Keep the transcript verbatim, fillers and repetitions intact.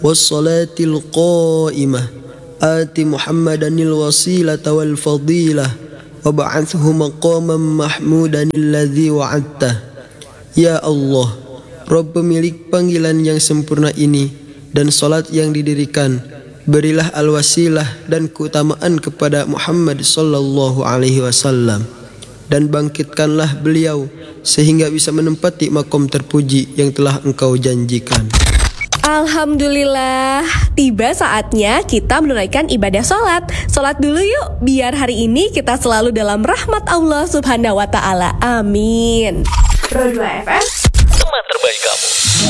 wassalatil qa'imah ati Muhammadanil wasilata wal fadilah wab'athhu maqaman mahmudan alladzi wa'adtah. Ya Allah, Rabb pemilik panggilan yang sempurna ini dan salat yang didirikan, berilah al-wasilah dan keutamaan kepada Muhammad sallallahu alaihi wasallam, dan bangkitkanlah beliau sehingga bisa menempati makom terpuji yang telah Engkau janjikan. Alhamdulillah, tiba saatnya kita menunaikan ibadah sholat. Sholat dulu yuk, biar hari ini kita selalu dalam rahmat Allah subhanahu wa ta'ala. Amin. Pro dua F M, teman terbaik kamu.